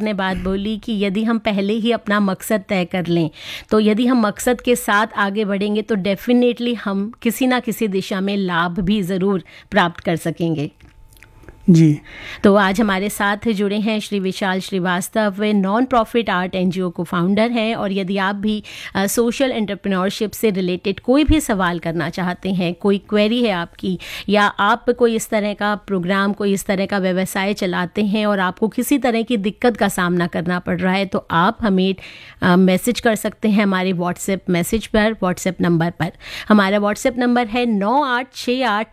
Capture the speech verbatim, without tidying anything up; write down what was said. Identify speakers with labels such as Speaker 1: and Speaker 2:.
Speaker 1: ने बात बोली कि यदि हम पहले ही अपना मकसद तय कर लें, तो यदि हम मकसद के साथ आगे बढ़ेंगे तो डेफिनेटली हम किसी ना किसी दिशा में लाभ भी ज़रूर प्राप्त कर सकेंगे।
Speaker 2: जी,
Speaker 1: तो आज हमारे साथ जुड़े हैं श्री विशाल श्रीवास्तव, वे नॉन प्रॉफिट आर्ट एनजीओ को फाउंडर हैं। और यदि आप भी सोशल एंटरप्रेन्योरशिप से रिलेटेड कोई भी सवाल करना चाहते हैं, कोई क्वेरी है आपकी, या आप कोई इस तरह का प्रोग्राम, कोई इस तरह का व्यवसाय चलाते हैं और आपको किसी तरह की दिक्कत का सामना करना पड़ रहा है, तो आप हमें मैसेज कर सकते हैं हमारे व्हाट्सएप मैसेज पर, व्हाट्सएप नंबर पर। हमारा व्हाट्सएप नंबर है नौ आठ छः आठ